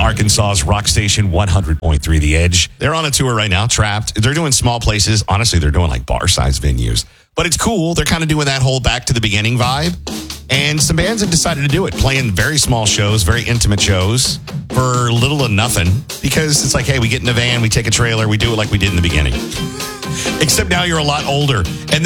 Arkansas's rock station 100.3 The Edge. They're on a tour right now, Trapped. They're doing small places. Honestly, they're doing like bar-sized venues. But it's cool. They're kind of doing that whole back to the beginning vibe. And some bands have decided to do it, playing very small shows, very intimate shows for little to nothing. Because it's like, hey, we get in a van, we take a trailer, we do it like we did in the beginning. Except now you're a lot older. And